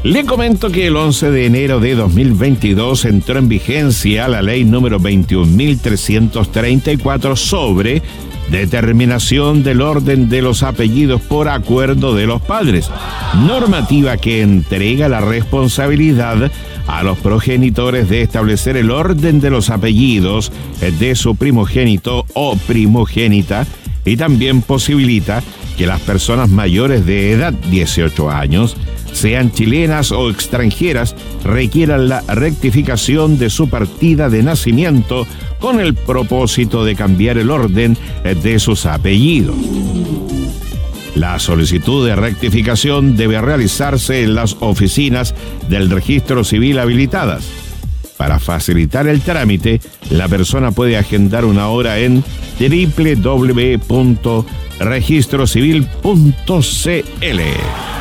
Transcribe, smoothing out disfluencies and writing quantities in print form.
Le comento que el 11 de enero de 2022 entró en vigencia la ley número 21.334 sobre determinación del orden de los apellidos por acuerdo de los padres, normativa que entrega la responsabilidad a los progenitores de establecer el orden de los apellidos de su primogénito o primogénita y también posibilita que las personas mayores de edad 18 años, sean chilenas o extranjeras, requieran la rectificación de su partida de nacimiento con el propósito de cambiar el orden de sus apellidos. La solicitud de rectificación debe realizarse en las oficinas del Registro Civil habilitadas. Para facilitar el trámite, la persona puede agendar una hora en www.registrocivil.cl.